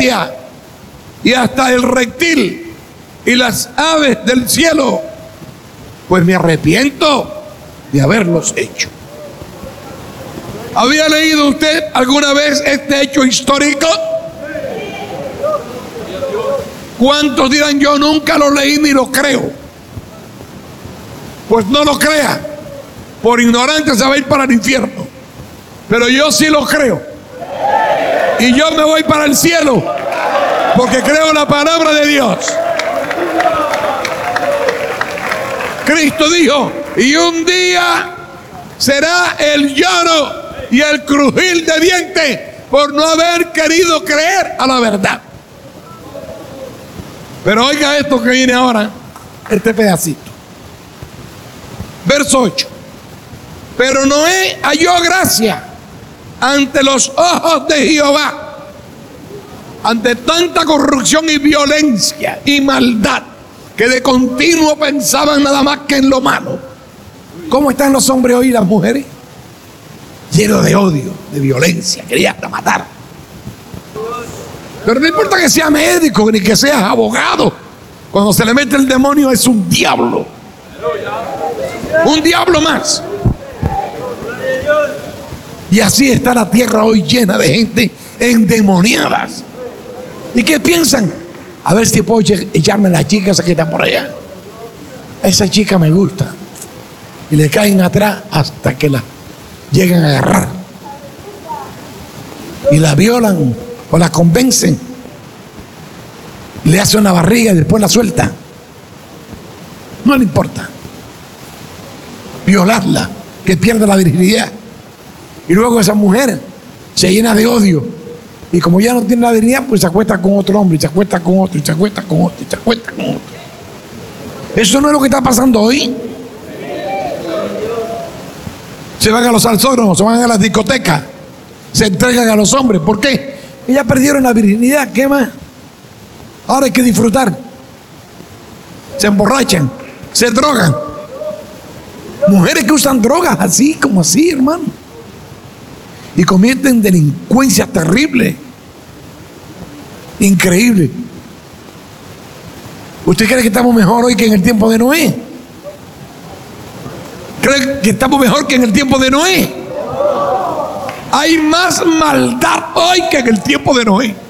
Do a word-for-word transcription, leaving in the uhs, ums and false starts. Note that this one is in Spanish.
bestia y hasta el reptil y las aves del cielo, pues me arrepiento de haberlos hecho. ¿Había leído usted alguna vez este hecho histórico? ¿Cuántos dirán yo nunca lo leí ni lo creo? Pues no lo crea, por ignorante se va a ir para el infierno, pero yo sí lo creo y yo me voy para el cielo porque creo en la palabra de Dios. Cristo dijo, y un día será el lloro y el crujir de dientes por no haber querido creer a la verdad. Pero oiga esto que viene ahora, este pedacito. Verso ocho. Pero Noé halló gracia ante los ojos de Jehová, ante tanta corrupción y violencia y maldad, que de continuo pensaban nada más que en lo malo. ¿Cómo están los hombres hoy y las mujeres? Llenos de odio, de violencia, querían hasta matar. Pero no importa que sea médico ni que seas abogado, cuando se le mete el demonio es un diablo. Un diablo más. Y así está la tierra hoy llena de gente endemoniadas. ¿Y qué piensan? A ver si puedo echarme a la chica esa que está por allá. Esa chica me gusta. Y le caen atrás hasta que la llegan a agarrar. Y la violan o la convencen. Le hace una barriga y después la suelta. No le importa. Violarla, que pierda la virginidad. Y luego esa mujer se llena de odio. Y como ya no tiene la virginidad, pues se acuesta con otro hombre, y se acuesta con otro, y se acuesta con otro, y se acuesta con otro. Eso no es lo que está pasando hoy. Se van a los salsódromos, se van a las discotecas, se entregan a los hombres. ¿Por qué? Ya perdieron la virginidad. ¿Qué más? Ahora hay que disfrutar. Se emborrachan, se drogan. Mujeres que usan drogas así, como así, hermano. Y cometen delincuencias terribles. Increíble. ¿Usted cree que estamos mejor hoy que en el tiempo de Noé? ¿Cree que estamos mejor que en el tiempo de Noé? Hay más maldad hoy que en el tiempo de Noé.